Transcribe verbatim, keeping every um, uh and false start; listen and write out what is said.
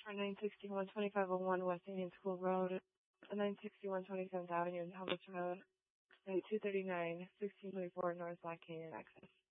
for nine sixty-one twenty-five oh one West Indian School Road, nine sixty-one twenty-seventh Avenue in Talbot Road, two thirty-nine sixteen twenty-four North Black Canyon access.